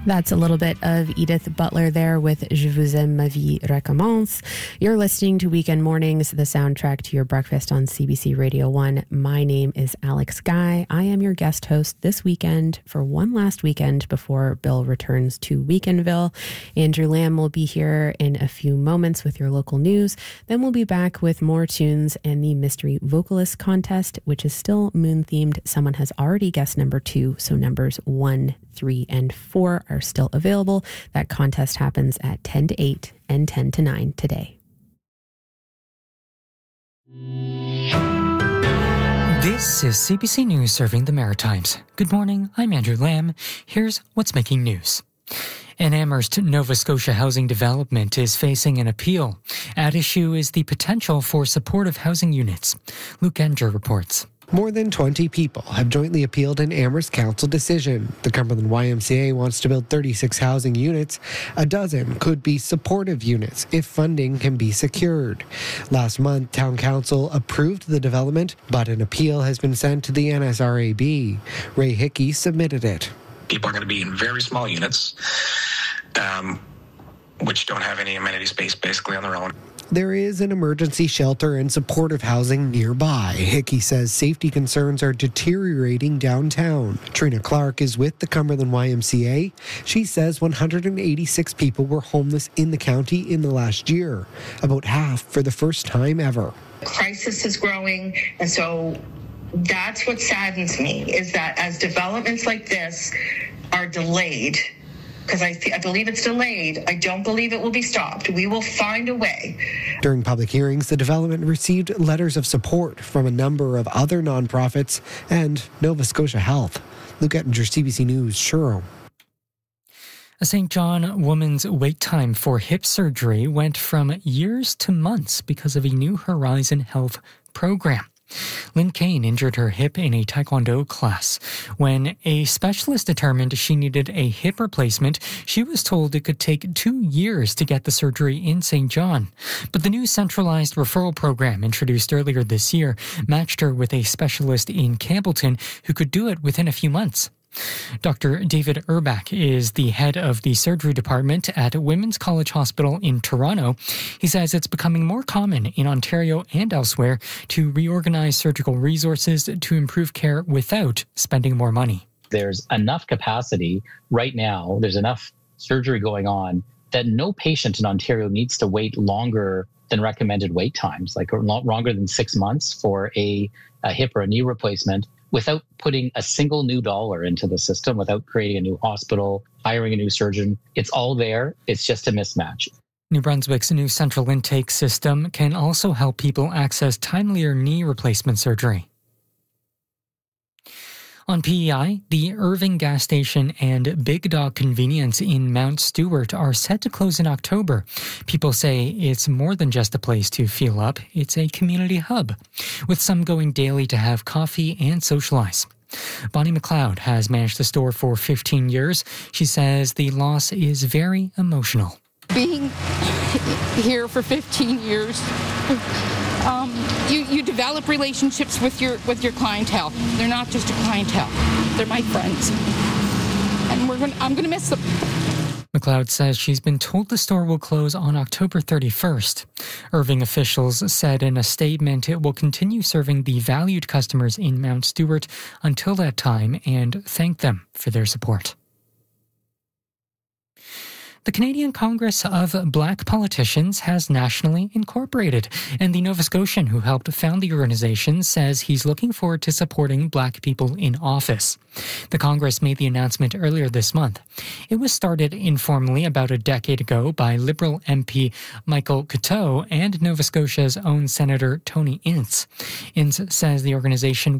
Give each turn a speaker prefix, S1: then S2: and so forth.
S1: That's a little bit of Edith Butler there with Je vous aime, ma vie recommence. You're listening to Weekend Mornings, the soundtrack to your breakfast on CBC Radio 1. My name is Alex Guy. I am your guest host this weekend for one last weekend before Bill returns to Weekendville. Andrew Lamb will be here in a few moments with your local news. Then we'll be back with more tunes and the Mystery Vocalist Contest, which is still moon-themed. Someone has already guessed number 2, so numbers 1, 3, and 4 are still available. That contest happens at 10 to 8 and 10 to 9 today.
S2: This is CBC News serving the Maritimes. Good morning, I'm Andrew Lamb. Here's what's making news. An Amherst, Nova Scotia housing development is facing an appeal. At issue is the potential for supportive housing units. Luke Enger reports.
S3: More than 20 people have jointly appealed an Amherst Council decision. The Cumberland YMCA wants to build 36 housing units. A dozen could be supportive units if funding can be secured. Last month, Town Council approved the development, but an appeal has been sent to the NSRAB. Ray Hickey submitted it.
S4: People are going to be in very small units, which don't have any amenity space basically on their own.
S3: There is an emergency shelter and supportive housing nearby. Hickey says safety concerns are deteriorating downtown. Trina Clark is with the Cumberland YMCA. She says 186 people were homeless in the county in the last year, about half for the first time ever.
S5: The crisis is growing, and so that's what saddens me, is that as developments like this are delayed, because I believe it's delayed, I don't believe it will be stopped. We will find a way.
S3: During public hearings, the development received letters of support from a number of other nonprofits and Nova Scotia Health. Luke Ettinger, CBC News, Truro.
S2: A St. John woman's wait time for hip surgery went from years to months because of a New Horizon Health program. Lynn Kane injured her hip in a Taekwondo class. When a specialist determined she needed a hip replacement, she was told it could take 2 years to get the surgery in St. John. But the new centralized referral program introduced earlier this year matched her with a specialist in Campbellton who could do it within a few months. Dr. David Urbach is the head of the surgery department at Women's College Hospital in Toronto. He says it's becoming more common in Ontario and elsewhere to reorganize surgical resources to improve care without spending more money.
S6: There's enough capacity right now, there's enough surgery going on that no patient in Ontario needs to wait longer than recommended wait times, like longer than 6 months for a hip or a knee replacement, without putting a single new dollar into the system, without creating a new hospital, hiring a new surgeon. It's all there. It's just a mismatch.
S2: New Brunswick's new central intake system can also help people access timelier knee replacement surgery. On PEI, the Irving gas station and Big Dog Convenience in Mount Stewart are set to close in October. People say it's more than just a place to fuel up, it's a community hub, with some going daily to have coffee and socialize. Bonnie McLeod has managed the store for 15 years. She says the loss is very emotional.
S7: Being here for 15 years, you develop relationships with your clientele. They're not just a clientele; they're my friends, and I'm gonna miss them.
S2: McLeod says she's been told the store will close on October 31st. Irving officials said in a statement it will continue serving the valued customers in Mount Stewart until that time and thank them for their support. The Canadian Congress of Black Politicians has nationally incorporated, and the Nova Scotian who helped found the organization says he's looking forward to supporting Black people in office. The Congress made the announcement earlier this month. It was started informally about a decade ago by Liberal MP Michael Coteau and Nova Scotia's own Senator Tony Ince. Ince says the organization